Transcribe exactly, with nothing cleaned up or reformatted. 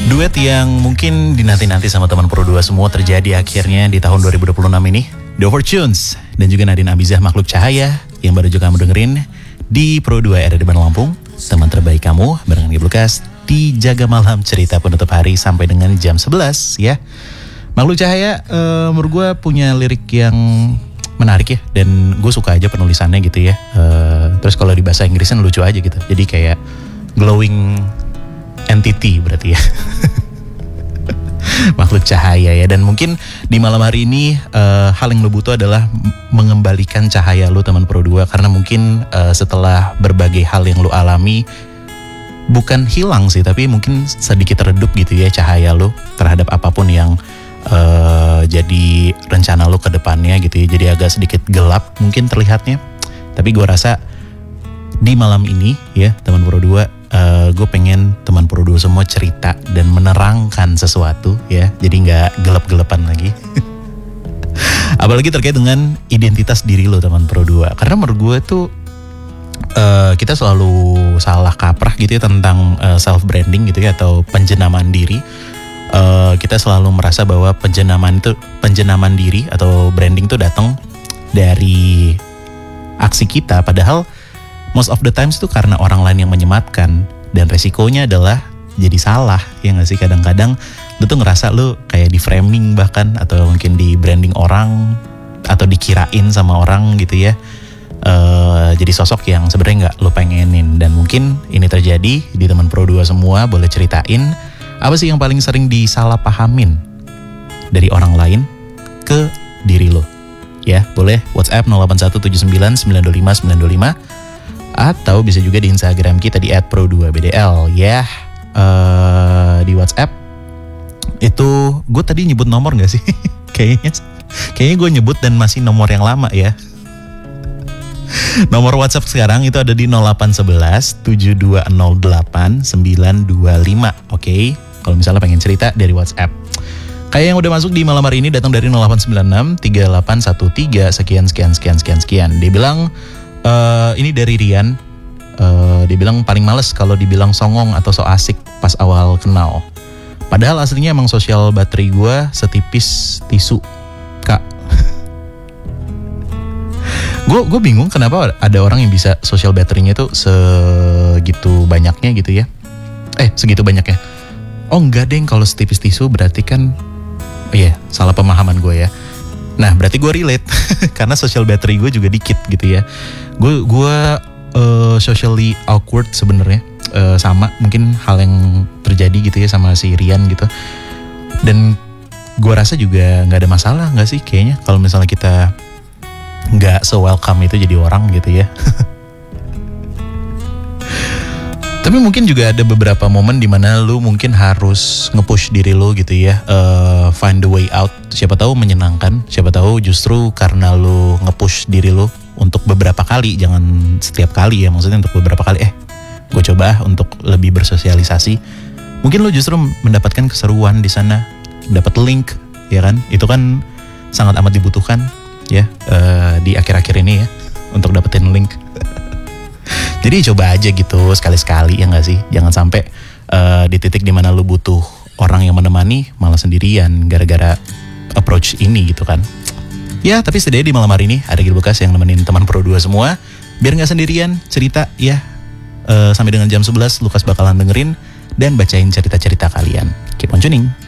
Duet yang mungkin dinanti-nanti sama teman Pro dua semua terjadi akhirnya di tahun dua ribu dua puluh enam ini. The Fortunes dan juga Nadine Amizah Makhluk Cahaya yang baru juga kamu dengerin di Pro dua R R D Bandung Lampung. Teman terbaik kamu barengan Giblukas di Jaga Malam Cerita penutup hari sampai dengan jam sebelas ya. Makhluk Cahaya uh, menurut gue punya lirik yang menarik ya, dan gue suka aja penulisannya gitu ya. Uh, terus kalau di bahasa Inggrisnya lucu aja gitu. Jadi kayak glowing entity berarti ya. Makhluk cahaya ya. Dan mungkin di malam hari ini uh, hal yang lo butuh adalah mengembalikan cahaya lo teman Pro dua. Karena mungkin uh, setelah berbagai hal yang lo alami, bukan hilang sih, tapi mungkin sedikit redup gitu ya cahaya lo terhadap apapun yang uh, jadi rencana lo ke depannya gitu ya. Jadi agak sedikit gelap mungkin terlihatnya. Tapi gue rasa di malam ini ya teman Pro dua, Uh, gue pengen teman Pro dua semua cerita dan menerangkan sesuatu ya. Jadi gak gelap-gelapan lagi. Apalagi terkait dengan identitas diri lo teman Pro dua. Karena menurut gue tuh uh, kita selalu salah kaprah gitu ya tentang uh, self-branding gitu ya, atau penjenamaan diri. uh, Kita selalu merasa bahwa penjenamaan itu, penjenamaan diri atau branding tuh datang dari aksi kita. Padahal most of the times itu karena orang lain yang menyematkan, dan resikonya adalah jadi salah ya gak sih. Kadang-kadang lu tuh ngerasa lu kayak di framing bahkan, atau mungkin di branding orang, atau dikirain sama orang gitu ya, uh, jadi sosok yang sebenarnya gak lu pengenin. Dan mungkin ini terjadi di teman Pro dua semua. Boleh ceritain apa sih yang paling sering disalahpahamin dari orang lain ke diri lo ya. Boleh WhatsApp nol delapan satu tujuh sembilan sembilan dua lima sembilan dua lima, atau bisa juga di Instagram kita di et pro dua b d l ya. Uh, di WhatsApp itu gue tadi nyebut nomor gak sih? Kayaknya Kayaknya gue nyebut dan masih nomor yang lama ya. Nomor WhatsApp sekarang itu ada di nol delapan satu satu tujuh dua nol delapan sembilan dua lima. Oke, okay? Kalau misalnya pengen cerita dari WhatsApp. Kayak yang udah masuk di malam hari ini datang dari nol delapan sembilan enam tiga delapan satu tiga sekian sekian sekian sekian sekian. Dia bilang Uh, ini dari Rian, uh, dia bilang paling males kalau dibilang songong atau so asik pas awal kenal. Padahal aslinya emang sosial bateri gue setipis tisu, kak. Gue gue bingung kenapa ada orang yang bisa sosial baterinya tuh segitu banyaknya gitu ya. Eh segitu banyaknya. Oh enggak deng, kalau setipis tisu berarti kan, oh iya salah pemahaman gue ya. Nah berarti gue relate karena social battery gue juga dikit gitu ya. Gue gue uh, socially awkward sebenarnya, uh, sama mungkin hal yang terjadi gitu ya sama si Rian gitu. Dan gue rasa juga nggak ada masalah nggak sih kayaknya kalau misalnya kita nggak se-welcome itu jadi orang gitu ya. Tapi mungkin juga ada beberapa momen dimana lu mungkin harus nge-push diri lu gitu ya, uh, find the way out. Siapa tahu menyenangkan, siapa tahu justru karena lu nge-push diri lu untuk beberapa kali, jangan setiap kali ya, maksudnya untuk beberapa kali, eh gue coba untuk lebih bersosialisasi. Mungkin lu justru mendapatkan keseruan di sana, dapat link ya kan, itu kan sangat amat dibutuhkan ya uh, di akhir-akhir ini ya, untuk dapetin link. Jadi coba aja gitu sekali-sekali ya gak sih. Jangan sampai uh, di titik dimana lu butuh orang yang menemani malah sendirian gara-gara approach ini gitu kan. Ya tapi setidaknya di malam hari ini ada Gilbukas yang nemenin teman Pro dua semua. Biar gak sendirian cerita ya. uh, Sampai dengan jam sebelas Lukas bakalan dengerin dan bacain cerita-cerita kalian. Keep on tuning.